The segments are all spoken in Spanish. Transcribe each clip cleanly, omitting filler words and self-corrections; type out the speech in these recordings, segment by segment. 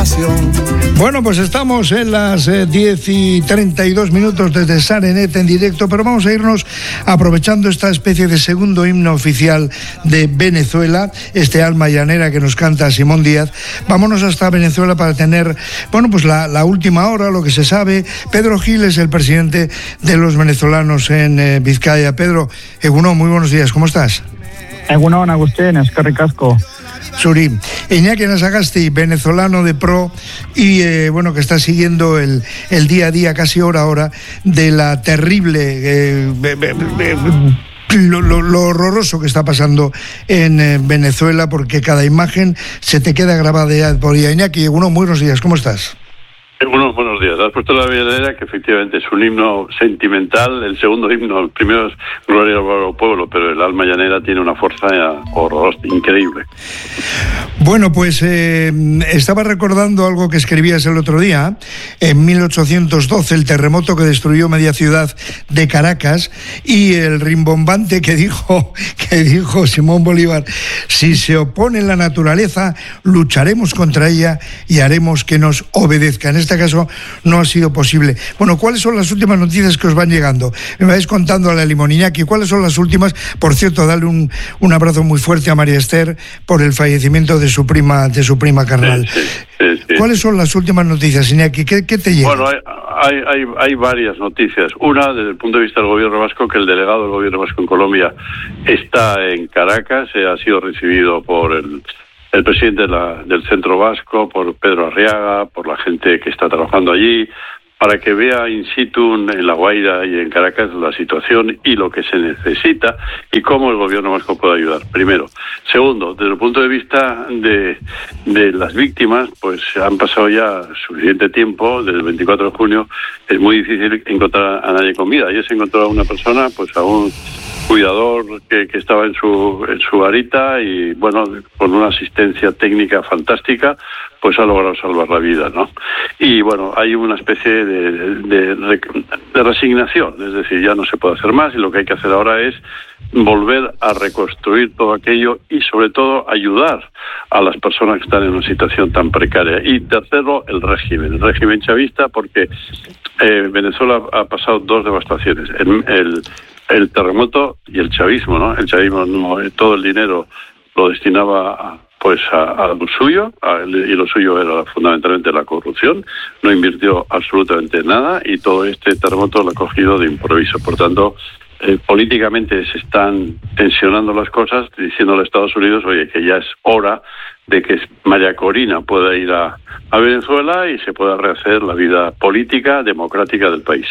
generación. Bueno, pues estamos en las 10:32 desde Sarenet en directo, pero vamos a irnos aprovechando esta especie de segundo himno oficial de Venezuela, este alma llanera que nos canta Simón Díaz. Vámonos hasta Venezuela para tener, bueno, pues la última hora, lo que se sabe. Pedro Gil es el presidente de los venezolanos en Vizcaya. Pedro, Egunon, muy buenos días, ¿cómo estás? Egunon, Agustín, es que ricasco. Suri, Iñaki Anasagasti, venezolano de pro y bueno, que está siguiendo el día a día, casi hora a hora, de la terrible lo horroroso que está pasando en Venezuela, porque cada imagen se te queda grabada por día. Iñaki, muy buenos días, ¿cómo estás? Buenos días. Has puesto la llanera, que efectivamente es un himno sentimental. El segundo himno, el primero es Gloria al pueblo, pero el alma llanera tiene una fuerza horrorosa, increíble. Bueno, pues estaba recordando algo que escribías el otro día. En 1812, el terremoto que destruyó media ciudad de Caracas, y el rimbombante que dijo Simón Bolívar: si se opone la naturaleza, lucharemos contra ella y haremos que nos obedezca. En este caso no ha sido posible. Bueno, ¿cuáles son las últimas noticias que os van llegando? Me vais contando a la limón. Iñaki, ¿cuáles son las últimas? Por cierto, dale un abrazo muy fuerte a María Esther por el fallecimiento de su prima carnal. Sí. ¿Cuáles son las últimas noticias, Iñaki? ¿Qué te llega? Bueno, hay varias noticias. Una, desde el punto de vista del gobierno vasco, que el delegado del gobierno vasco en Colombia está en Caracas, ha sido recibido por el presidente del Centro Vasco, por Pedro Arriaga, por la gente que está trabajando allí, para que vea in situ en La Guaira y en Caracas la situación y lo que se necesita y cómo el gobierno vasco puede ayudar, primero. Segundo, desde el punto de vista de las víctimas, pues han pasado ya suficiente tiempo, desde el 24 de junio, es muy difícil encontrar a nadie con vida. Ayer se encontró a una persona, pues a un cuidador que estaba en su garita, y bueno, con una asistencia técnica fantástica, pues ha logrado salvar la vida, ¿no? Y bueno, hay una especie de resignación, es decir, ya no se puede hacer más, y lo que hay que hacer ahora es volver a reconstruir todo aquello y sobre todo ayudar a las personas que están en una situación tan precaria. Y tercero, el régimen chavista, porque Venezuela ha pasado dos devastaciones, el terremoto y el chavismo, ¿no? El chavismo todo el dinero lo destinaba a lo suyo, y lo suyo era fundamentalmente la corrupción. No invirtió absolutamente nada, y todo este terremoto lo ha cogido de improviso. Por tanto, políticamente se están tensionando las cosas, diciéndole a Estados Unidos, oye, que ya es hora de que María Corina pueda ir a Venezuela y se pueda rehacer la vida política, democrática del país.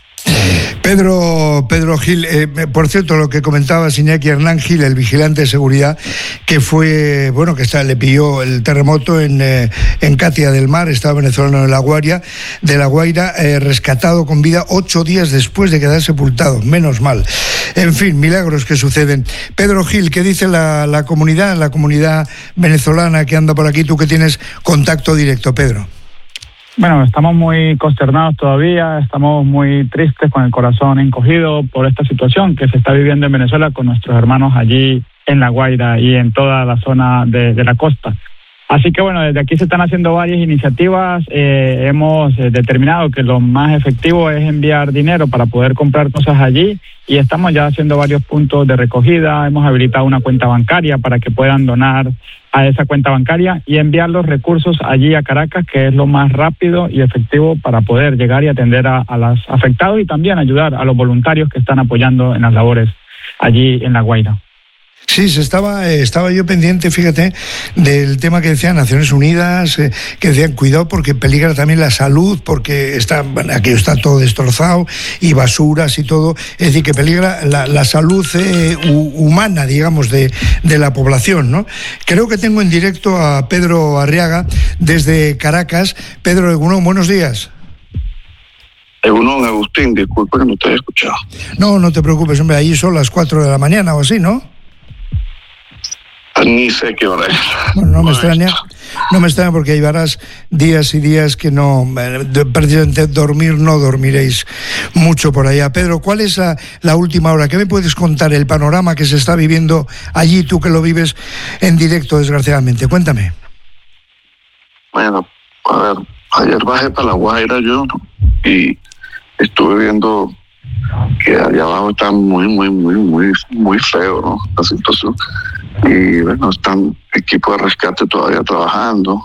Pedro Gil, por cierto, lo que comentaba Iñaki, Hernán Gil, el vigilante de seguridad, que fue, bueno, le pilló el terremoto en Catia del Mar, estaba venezolano de La Guaira, rescatado con vida 8 días después de quedar sepultado, menos mal. En fin, milagros que suceden. Pedro Gil, ¿qué dice la comunidad venezolana que anda por aquí? Tú que tienes contacto directo, Pedro. Bueno, estamos muy consternados todavía, estamos muy tristes, con el corazón encogido por esta situación que se está viviendo en Venezuela con nuestros hermanos allí en La Guaira y en toda la zona de la costa. Así que bueno, desde aquí se están haciendo varias iniciativas. Hemos determinado que lo más efectivo es enviar dinero para poder comprar cosas allí, y estamos ya haciendo varios puntos de recogida. Hemos habilitado una cuenta bancaria para que puedan donar a esa cuenta bancaria y enviar los recursos allí a Caracas, que es lo más rápido y efectivo para poder llegar y atender a los afectados, y también ayudar a los voluntarios que están apoyando en las labores allí en La Guaira. Sí, estaba yo pendiente, fíjate, del tema que decían Naciones Unidas, que decían cuidado porque peligra también la salud, porque aquello está todo destrozado, y basuras y todo, es decir, que peligra la salud humana, digamos, de la población, ¿no? Creo que tengo en directo a Pedro Arriaga desde Caracas. Pedro, Egunon, buenos días. Egunon, Agustín, disculpa que no te haya escuchado. No te preocupes, hombre, ahí son las 4 de la mañana o así, ¿no? Ni sé qué hora es. Bueno, no me extraña porque llevarás días y días que precisamente no dormiréis mucho por allá. Pedro, ¿cuál es la última hora? ¿Qué me puedes contar? El panorama que se está viviendo allí, tú que lo vives en directo, desgraciadamente. Cuéntame. Bueno, A ver, ayer bajé para La Guaira yo, ¿no? Y estuve viendo que allá abajo está muy feo, ¿no? La situación. Y bueno, están equipos de rescate todavía trabajando,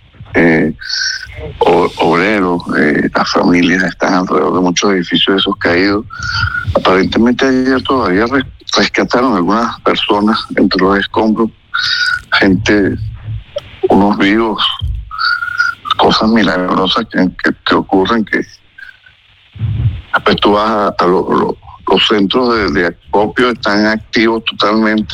obreros, las familias están alrededor de muchos edificios de esos caídos. Aparentemente ayer todavía rescataron algunas personas entre los escombros, gente, unos vivos, cosas milagrosas que ocurren, que pues tú vas a los centros de acopio, están activos totalmente.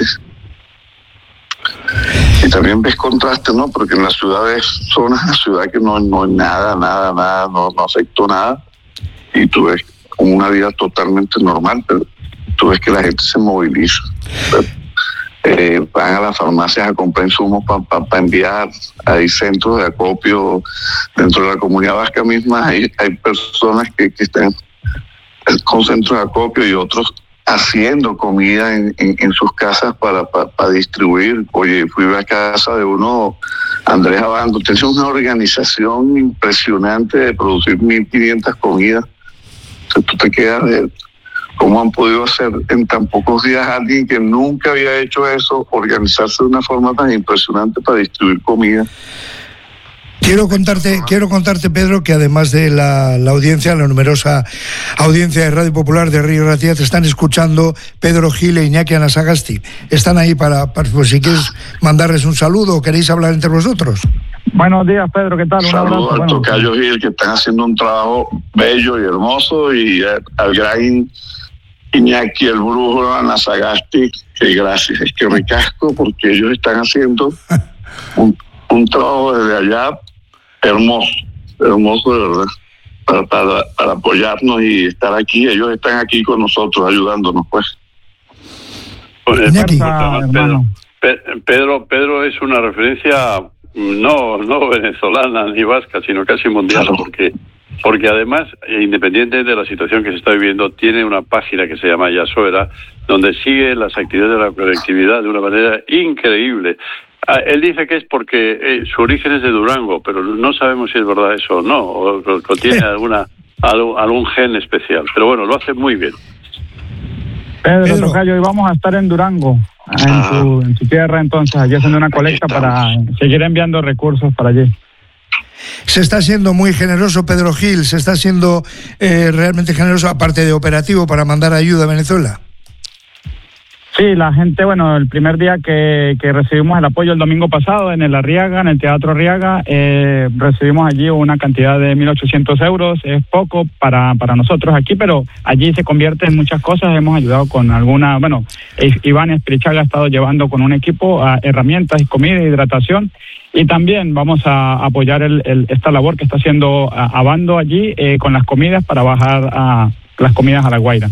Y también ves contraste, ¿no? Porque en las ciudades, zonas de la ciudad que no hay nada, no afectó nada, y tú ves como una vida totalmente normal, pero tú ves que la gente se moviliza. Van a las farmacias a comprar insumos para enviar. Hay centros de acopio dentro de la comunidad vasca misma. Hay personas que están con centros de acopio y otros haciendo comida en sus casas para distribuir. Oye, fui a casa de uno, Andrés Abando, tiene una organización impresionante de producir 1.500 comidas. Entonces tú te quedas de cómo han podido hacer en tan pocos días alguien que nunca había hecho eso, organizarse de una forma tan impresionante para distribuir comida. Quiero contarte, Pedro, que además de la audiencia, la numerosa audiencia de Radio Popular de Río Ratia, te están escuchando Pedro Gil e Iñaki Anasagasti. Están ahí para pues, si quieres mandarles un saludo o queréis hablar entre vosotros. Buenos días, Pedro, ¿qué tal? Un saludo al tocayo Gil, que están haciendo un trabajo bello y hermoso, y al gran Iñaki, el brujo Anasagasti, que gracias, es que ricasco, porque ellos están haciendo un trabajo desde allá hermoso de verdad, para apoyarnos y estar aquí. Ellos están aquí con nosotros, ayudándonos, pues. Pedro es una referencia no venezolana ni vasca, sino casi mundial, claro. Porque además, independiente de la situación que se está viviendo, tiene una página que se llama Yasoera, donde sigue las actividades de la colectividad de una manera increíble. Él dice que es porque su origen es de Durango, pero no sabemos si es verdad eso o no, o tiene algún gen especial. Pero bueno, lo hace muy bien. Pedro tocayo, hoy vamos a estar en Durango, en tu tierra, entonces, allí haciendo una colecta para seguir enviando recursos para allí. Se está siendo muy generoso, Pedro Gil, se está siendo realmente generoso, aparte de operativo, para mandar ayuda a Venezuela. Sí, la gente, bueno, el primer día que recibimos el apoyo el domingo pasado en el Arriaga, en el Teatro Arriaga, recibimos allí una cantidad de 1.800 euros. Es poco para nosotros aquí, pero allí se convierte en muchas cosas. Hemos ayudado con alguna, bueno, Iván Espirichaga ha estado llevando con un equipo herramientas, comida, hidratación, y también vamos a apoyar esta labor que está haciendo Abando allí con las comidas para bajar las comidas a La Guaira.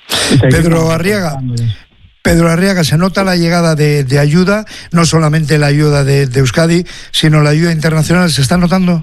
Pedro Arriaga, se nota la llegada de ayuda, no solamente la ayuda de Euskadi, sino la ayuda internacional. ¿Se está notando?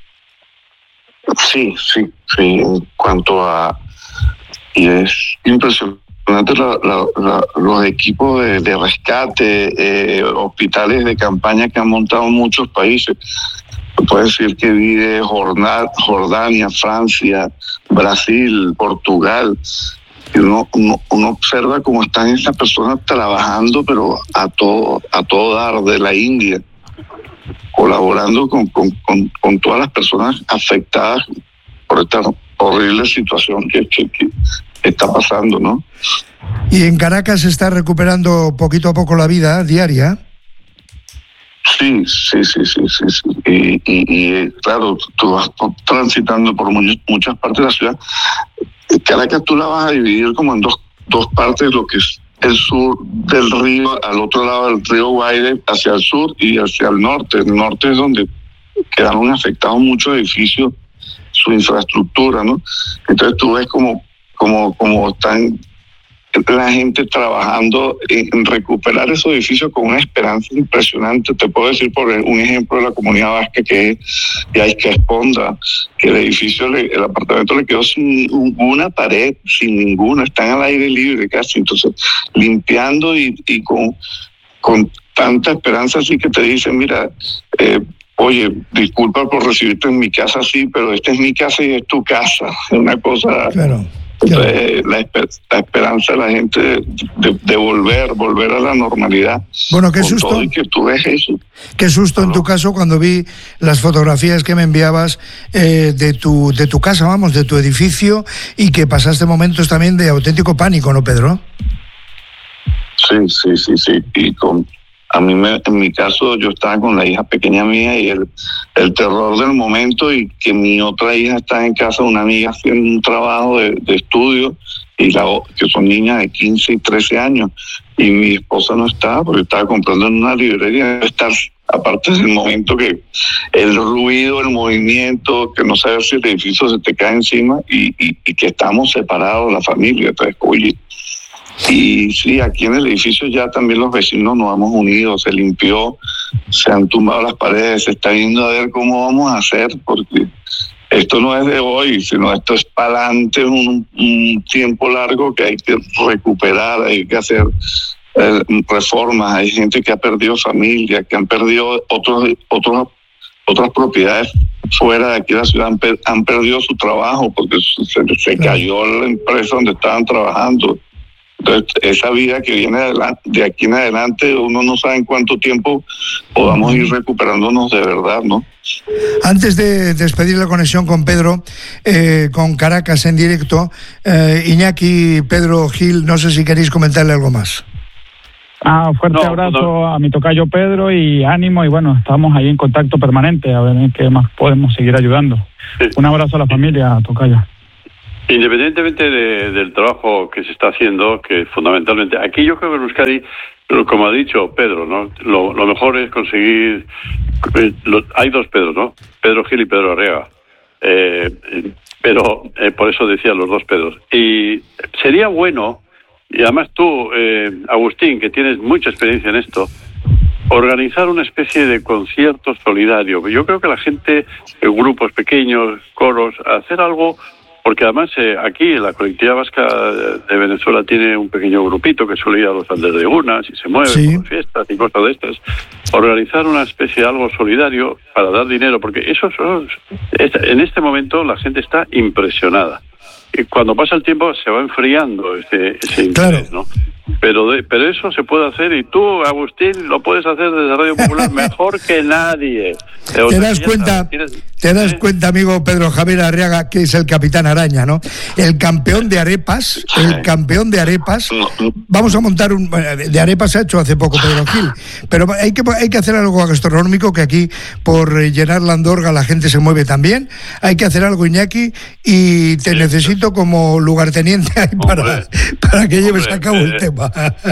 Sí. En cuanto a... Y es impresionante los equipos de rescate, hospitales de campaña que han montado muchos países. Puede decir que vi de Jordania, Francia, Brasil, Portugal. Y uno observa cómo están estas personas trabajando, pero a todo dar, de la India, colaborando con todas las personas afectadas por esta horrible situación que está pasando, ¿no? Y en Caracas se está recuperando poquito a poco la vida diaria. Sí. Y claro, tú vas transitando por muchas partes de la ciudad. Caracas tú la vas a dividir como en dos partes, lo que es el sur del río, al otro lado del río Guaire, hacia el sur y hacia el norte. El norte es donde quedaron afectados muchos edificios, su infraestructura, ¿no? Entonces tú ves como están la gente trabajando en recuperar esos edificios con una esperanza impresionante. Te puedo decir por un ejemplo de la comunidad vasca, que es Yaiska Esponda, que el apartamento le quedó sin una pared, sin ninguna, están al aire libre casi. Entonces, limpiando y con tanta esperanza, así que te dicen, mira, oye, disculpa por recibirte en mi casa, sí, pero esta es mi casa y es tu casa. Es una cosa... Claro. Entonces, la esperanza de la gente de volver a la normalidad. Bueno, qué susto. Todo y que tú ves eso. Qué susto en tu caso cuando vi las fotografías que me enviabas de tu casa, vamos, de tu edificio, y que pasaste momentos también de auténtico pánico, ¿no, Pedro? Sí. Y en mi caso, yo estaba con la hija pequeña mía y el terror del momento, y que mi otra hija está en casa de una amiga haciendo un trabajo de estudio, y que son niñas de 15 y 13 años, y mi esposa no estaba porque estaba comprando en una librería. Aparte del momento que el ruido, el movimiento, que no sabes si el edificio se te cae encima, y que estamos separados, la familia. Entonces, oye, y sí, aquí en el edificio ya también los vecinos nos hemos unido, se limpió, se han tumbado las paredes, se está viendo a ver cómo vamos a hacer, porque esto no es de hoy, sino esto es para adelante, un tiempo largo que hay que recuperar, hay que hacer reformas. Hay gente que ha perdido familia, que han perdido otras propiedades fuera de aquí de la ciudad, han perdido su trabajo porque se cayó la empresa donde estaban trabajando. Entonces, esa vida que viene de aquí en adelante, uno no sabe en cuánto tiempo podamos ir recuperándonos de verdad, ¿no? Antes de despedir la conexión con Pedro, con Caracas en directo, Iñaki, Pedro, Gil, no sé si queréis comentarle algo más. Fuerte abrazo a mi tocayo Pedro, y ánimo, y bueno, estamos ahí en contacto permanente, a ver en qué más podemos seguir ayudando. Sí. Un abrazo a la familia, tocayo. Independientemente del trabajo que se está haciendo, que fundamentalmente aquí yo creo que en Euskadi, como ha dicho Pedro, ¿no? Lo mejor es conseguir... hay dos Pedros, ¿no? Pedro Gil y Pedro Arriaga. Pero por eso decía los dos Pedros. Y sería bueno, y además tú, Agustín, que tienes mucha experiencia en esto, organizar una especie de concierto solidario. Yo creo que la gente, grupos pequeños, coros, hacer algo... Porque además aquí la colectividad vasca de Venezuela tiene un pequeño grupito que suele ir a los Andes de Unas y se mueve por fiestas y cosas de estas. Organizar una especie de algo solidario para dar dinero, porque en este momento la gente está impresionada. Y cuando pasa el tiempo se va enfriando ese interés, ¿no? Pero eso se puede hacer, y tú, Agustín, lo puedes hacer desde Radio Popular mejor que nadie. ¿Te das cuenta, amigo Pedro Javier Arriaga, que es el Capitán Araña, ¿no? El campeón de arepas, Vamos a montar de arepas se ha hecho hace poco Pedro Gil, pero hay que hacer algo gastronómico, que aquí por llenar la Andorga la gente se mueve también. Hay que hacer algo, Iñaki, y te necesito como lugarteniente ahí para que lleves a cabo el tema.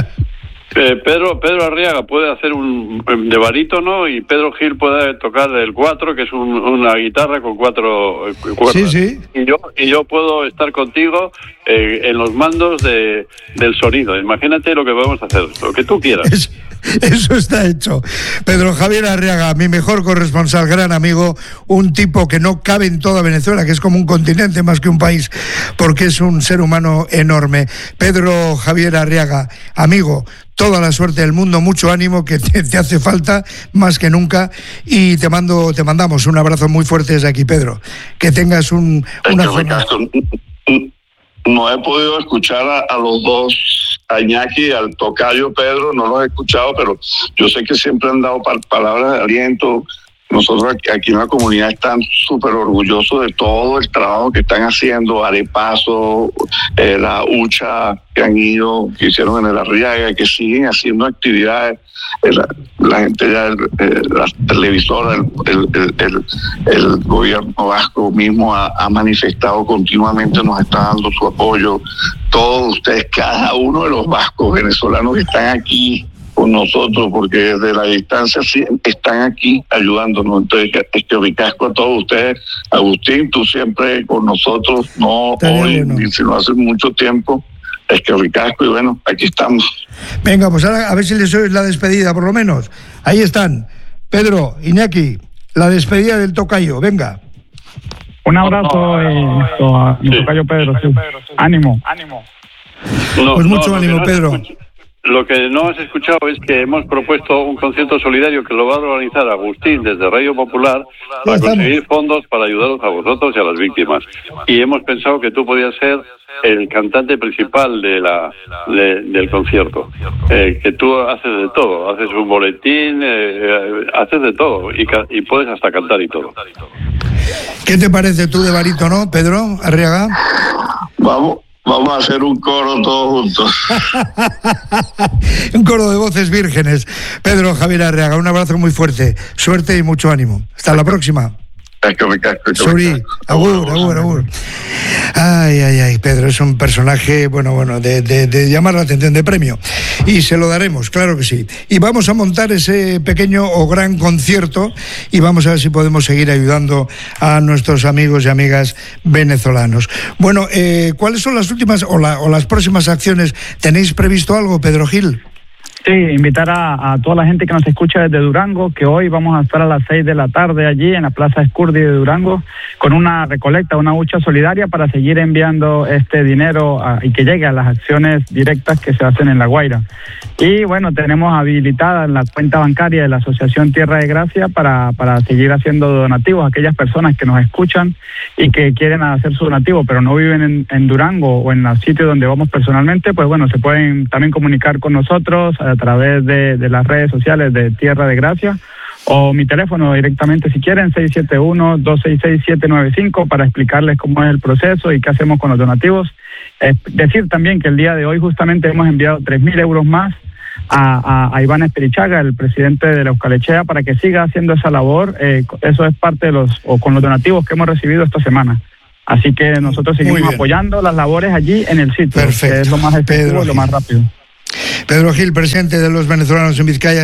Pedro Arriaga puede hacer un de barítono, y Pedro Gil puede tocar el 4, que es una guitarra con 4 cuerdas. Sí. Y yo puedo estar contigo en los mandos del sonido. Imagínate lo que podemos hacer, lo que tú quieras. Eso está hecho. Pedro Javier Arriaga, mi mejor corresponsal, gran amigo, un tipo que no cabe en toda Venezuela, que es como un continente más que un país, porque es un ser humano enorme. Pedro Javier Arriaga, amigo, toda la suerte del mundo, mucho ánimo, que te hace falta más que nunca, y te mandamos un abrazo muy fuerte desde aquí, Pedro. Que tengas una jornada. No he podido escuchar a los dos, a Iñaki y al tocayo Pedro, no los he escuchado, pero yo sé que siempre han dado palabras de aliento. Nosotros aquí en la comunidad están súper orgullosos de todo el trabajo que están haciendo, Arepaso, la hucha que hicieron en el Arriaga, que siguen haciendo actividades. La gente ya, la televisora, el gobierno vasco mismo ha manifestado continuamente, nos está dando su apoyo. Todos ustedes, cada uno de los vascos venezolanos que están aquí con nosotros, porque desde la distancia sí están aquí ayudándonos. Entonces, ricasco a todos ustedes. Agustín, tú siempre con nosotros, no hoy, sino hace mucho tiempo. Ricasco, y bueno, aquí estamos. Venga, pues ahora a ver si les oís la despedida, por lo menos. Ahí están. Pedro, Iñaki, la despedida del tocayo, venga. Un abrazo a mi tocayo Pedro, sí. Ánimo. Pues mucho ánimo, Pedro. Lo que no has escuchado es que hemos propuesto un concierto solidario que lo va a organizar Agustín desde Radio Popular para conseguir fondos para ayudaros a vosotros y a las víctimas. Y hemos pensado que tú podías ser el cantante principal del concierto. Que tú haces de todo, haces un boletín, haces de todo y puedes hasta cantar y todo. ¿Qué te parece tú de barítono, Pedro Arriaga? Vamos a hacer un coro todos juntos. Un coro de voces vírgenes. Pedro Javier Arriaga, un abrazo muy fuerte. Suerte y mucho ánimo. Hasta la próxima. Suri, agur. Ay, Pedro es un personaje, de llamar la atención, de premio. Y se lo daremos, claro que sí. Y vamos a montar ese pequeño o gran concierto y vamos a ver si podemos seguir ayudando a nuestros amigos y amigas venezolanos. Bueno, ¿cuáles son las últimas o las próximas acciones? ¿Tenéis previsto algo, Pedro Gil? Sí, invitar a toda la gente que nos escucha desde Durango, que hoy vamos a estar a las 6 de la tarde allí en la Plaza Escurdi de Durango con una recolecta, una hucha solidaria para seguir enviando este dinero y que llegue a las acciones directas que se hacen en La Guaira. Y bueno, tenemos habilitada la cuenta bancaria de la Asociación Tierra de Gracia para seguir haciendo donativos a aquellas personas que nos escuchan y que quieren hacer su donativo, pero no viven en Durango o en los sitios donde vamos personalmente, pues bueno, se pueden también comunicar con nosotros a través de las redes sociales de Tierra de Gracia o mi teléfono directamente si quieren, 671-266-795 para explicarles cómo es el proceso y qué hacemos con los donativos. Decir también que el día de hoy justamente hemos enviado 3.000 euros más a Iván Esperichaga, el presidente de la Euskalechea, para que siga haciendo esa labor. Eso es parte de con los donativos que hemos recibido esta semana. Así que nosotros seguimos apoyando las labores allí en el sitio, perfecto, que es lo más efectivo y lo más rápido. Pedro Gil, presidente de los venezolanos en Vizcaya,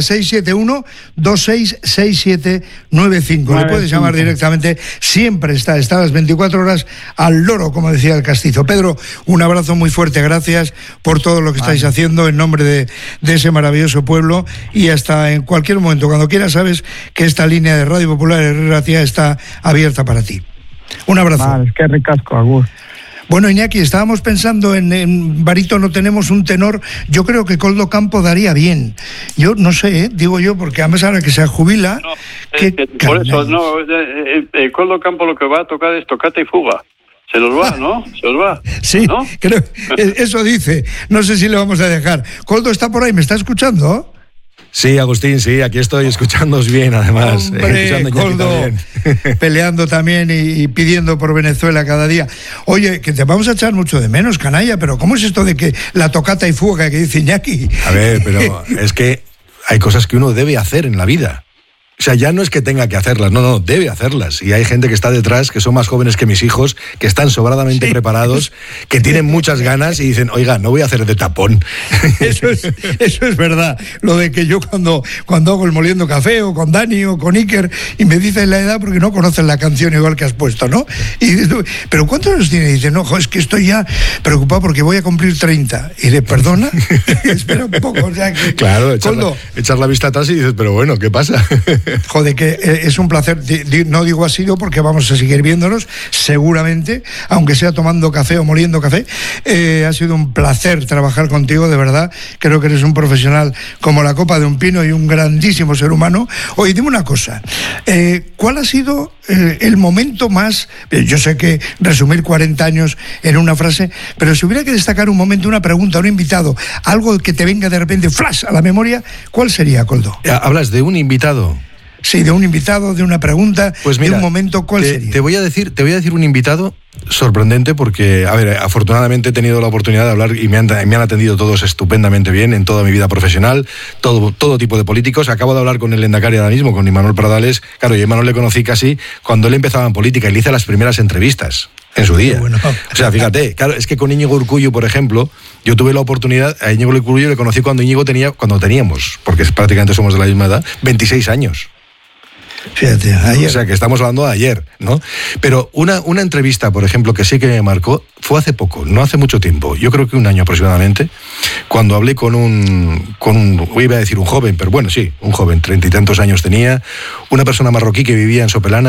671-266795. Le puedes llamar directamente, siempre está a las 24 horas al loro, como decía el castizo. Pedro, un abrazo muy fuerte, gracias por todo lo que estáis haciendo en nombre de ese maravilloso pueblo y hasta en cualquier momento, cuando quieras, sabes que esta línea de Radio Popular Herrera Tía está abierta para ti. Un abrazo. Vale, qué ricasco, agur. Bueno, Iñaki, estábamos pensando en barítono, tenemos un tenor, yo creo que Koldo Campo daría bien. Yo no sé, digo yo, porque además ahora que se jubila... No, por eso, Koldo Campo lo que va a tocar es tocata y fuga. Se nos va, ¿no? Se nos va. Sí, ¿no? Creo, eso dice. No sé si le vamos a dejar. Koldo está por ahí, ¿me está escuchando? Sí, Agustín, sí, aquí estoy escuchándoos bien, además. Hombre, Koldo, peleando también y pidiendo por Venezuela cada día. Oye, que te vamos a echar mucho de menos, canalla, pero ¿cómo es esto de que la tocata y fuga que dice Iñaki? A ver, pero es que hay cosas que uno debe hacer en la vida. O sea, ya no es que tenga que hacerlas, no, debe hacerlas. Y hay gente que está detrás, que son más jóvenes que mis hijos, que están sobradamente preparados, que tienen muchas ganas y dicen, oiga, no voy a hacer de tapón. Eso es verdad. Lo de que yo cuando hago el Moliendo Café, o con Dani, o con Iker, y me dicen la edad porque no conocen la canción igual que has puesto, ¿no? Y dices tú, ¿pero cuántos años tiene? Y dice, no, es que estoy ya preocupado porque voy a cumplir 30. Y le perdona, espera un poco. O sea que, claro, echar la vista atrás y dices, pero bueno, ¿qué pasa? Joder, que es un placer, no digo ha sido porque vamos a seguir viéndonos, seguramente, aunque sea tomando café o moliendo café. Ha sido un placer trabajar contigo, de verdad. Creo que eres un profesional como la copa de un pino y un grandísimo ser humano. Oye, dime una cosa, ¿cuál ha sido el momento más, yo sé que resumir 40 años en una frase, pero si hubiera que destacar un momento, una pregunta, un invitado, algo que te venga de repente flash a la memoria, ¿cuál sería, Koldo? ¿Hablas de un invitado? Sí, de un invitado, de una pregunta, pues mira, de un momento, ¿cuál sería? Te voy a decir un invitado sorprendente porque, a ver, afortunadamente he tenido la oportunidad de hablar y me han atendido todos estupendamente bien en toda mi vida profesional, todo tipo de políticos. Acabo de hablar con el Lehendakari ahora mismo, con Imanol Pradales. Claro, yo a Imanol le conocí casi cuando él empezaba en política y le hice las primeras entrevistas en su día. Bueno. O sea, fíjate, claro, es que con Íñigo Urkullu, por ejemplo, yo tuve la oportunidad, a Íñigo Urkullu le conocí cuando teníamos, porque prácticamente somos de la misma edad, 26 años. Fíjate, ayer. O sea, que estamos hablando de ayer, ¿no? Pero una entrevista, por ejemplo, que sí que me marcó, fue hace poco, no hace mucho tiempo, yo creo que un año aproximadamente, cuando hablé con un iba a decir un joven, pero bueno, sí, un joven, 30 y tantos años tenía, una persona marroquí que vivía en Sopelana,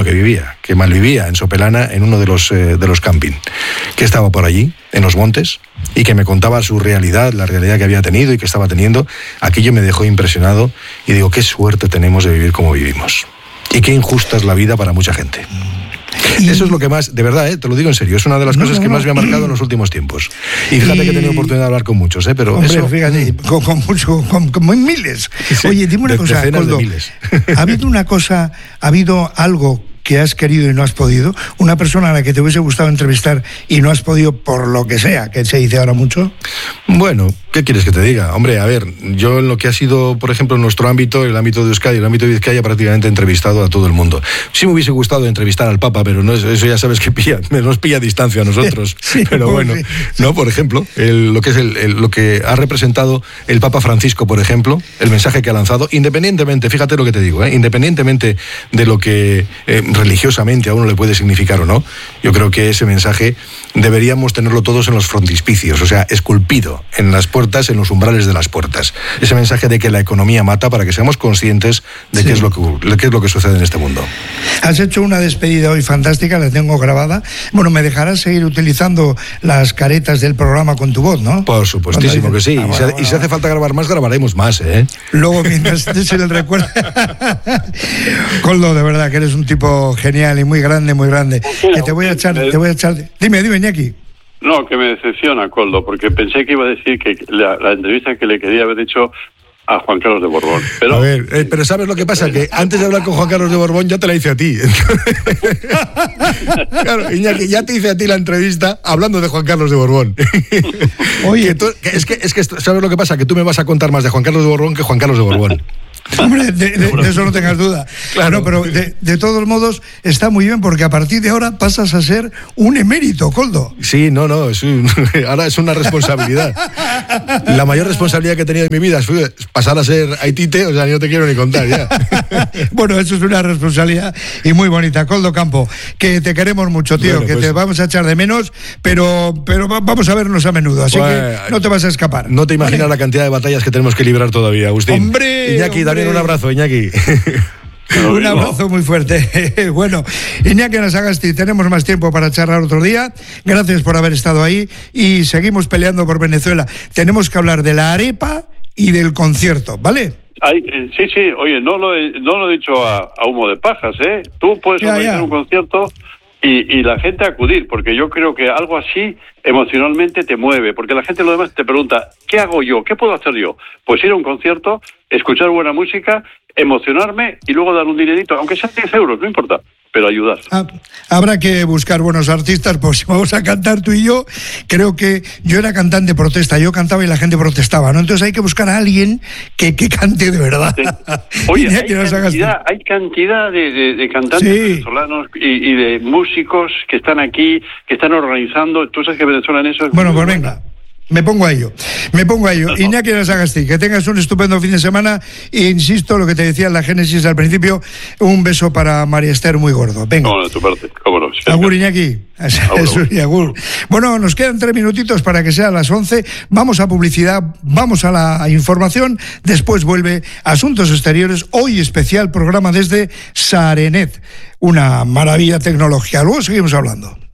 que malvivía en Sopelana, en uno de los camping, que estaba por allí, en los montes, y que me contaba su realidad, la realidad que había tenido y que estaba teniendo, aquello me dejó impresionado y digo, qué suerte tenemos de vivir como vivimos. Y qué injusta es la vida para mucha gente. Eso es lo que más, de verdad, te lo digo en serio, es una de las cosas que más me ha marcado en los últimos tiempos. Y fíjate que he tenido oportunidad de hablar con muchos, pero hombre, eso... fíjate, con miles. Sí, oye, dime una cosa, Koldo, ¿ha habido algo que has querido y no has podido? ¿Una persona a la que te hubiese gustado entrevistar y no has podido por lo que sea, que se dice ahora mucho? Bueno, ¿qué quieres que te diga? Hombre, a ver, yo en lo que ha sido, por ejemplo, en nuestro ámbito, el ámbito de Euskadi, el ámbito de Vizcaya, prácticamente he entrevistado a todo el mundo. Sí me hubiese gustado entrevistar al Papa, pero no, eso ya sabes que nos pilla a distancia a nosotros. Sí, pero bueno, sí. No, por ejemplo, lo que es lo que ha representado el Papa Francisco, por ejemplo, el mensaje que ha lanzado, independientemente, fíjate lo que te digo, independientemente de lo que religiosamente a uno le puede significar o no, yo creo que ese mensaje deberíamos tenerlo todos en los frontispicios, o sea, esculpido en las puertas, en los umbrales de las puertas. Ese mensaje de que la economía mata, para que seamos conscientes de qué es lo que sucede en este mundo. Has hecho una despedida hoy fantástica, la tengo grabada. Bueno, me dejarás seguir utilizando las caretas del programa con tu voz, ¿no? Por supuestísimo que sí. Y si hace falta grabar más, grabaremos más, ¿eh? Luego, mientras te se el recuerdo. Koldo, de verdad que eres un tipo genial y muy grande, muy grande. Que te voy a echar. Dime, Iñaki. No, que me decepciona, Koldo, porque pensé que iba a decir que la entrevista que le quería haber hecho a Juan Carlos de Borbón. Pero... A ver, pero ¿sabes lo que pasa? Que antes de hablar con Juan Carlos de Borbón ya te la hice a ti. Claro, Iñaki, ya te hice a ti la entrevista hablando de Juan Carlos de Borbón. Oye, es que ¿sabes lo que pasa? Que tú me vas a contar más de Juan Carlos de Borbón que Juan Carlos de Borbón. Hombre, de eso no tengas duda. Claro, pero de todos modos está muy bien, porque a partir de ahora pasas a ser un emérito, Koldo. Sí, ahora es una responsabilidad. La mayor responsabilidad que he tenido en mi vida es pasar a ser haitite, o sea, no te quiero ni contar ya. Bueno, eso es una responsabilidad y muy bonita. Koldo Campo, que te queremos mucho, tío, bueno, que te vamos a echar de menos, pero vamos a vernos a menudo, así que no te vas a escapar. No te imaginas la cantidad de batallas que tenemos que librar todavía, Agustín. ¡Hombre! Iñaki, también un abrazo, Iñaki. Un abrazo muy fuerte. Bueno, Iñaki Anasagasti, tenemos más tiempo para charlar otro día. Gracias por haber estado ahí y seguimos peleando por Venezuela. Tenemos que hablar de la arepa y del concierto, ¿vale? Sí, oye, no lo he dicho a humo de pajas, ¿eh? Tú puedes organizar un concierto y la gente acudir, porque yo creo que algo así emocionalmente te mueve, porque la gente lo demás te pregunta, ¿qué hago yo? ¿Qué puedo hacer yo? Pues ir a un concierto, escuchar buena música, emocionarme y luego dar un dinerito, aunque sean 10 euros, no importa, pero ayudar. Habrá que buscar buenos artistas, pues si vamos a cantar tú y yo, creo que yo era cantante protesta, yo cantaba y la gente protestaba, ¿no? Entonces hay que buscar a alguien que cante de verdad. Sí. Oye, hay cantidad de cantantes venezolanos y de músicos que están aquí, que están organizando. Tú sabes que Venezuela en eso es... Bueno, pues venga. Me pongo a ello. Iñaki Anasagasti, que tengas un estupendo fin de semana e insisto, lo que te decía en la génesis al principio, un beso para María Esther muy gordo. Venga. No, de tu parte, cómo no. Agur, Iñaki. Agur. Bueno, nos quedan 3 minutitos para que sea las 11. Vamos a publicidad, vamos a la información, después vuelve Asuntos Exteriores, hoy especial programa desde Sarenet. Una maravilla tecnología. Luego seguimos hablando.